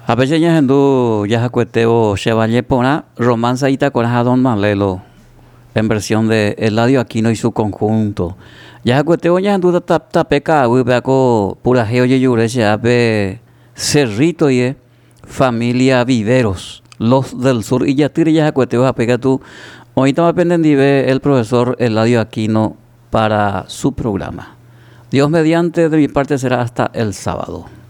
A veces ya hendu ya cueteo Chevalier Pona, romanza y tacoras a Don Malelo, en versión de Eladio Aquino y su conjunto. Ya cueteo ya hendu tapeca, uibeaco pura geo yeyure se ape Cerrito y familia Viveros, los del sur. Y ya tire ya cueteo apega tú. Ahorita va a pendiente el profesor Eladio Aquino para su programa. Dios mediante, de mi parte será hasta el sábado.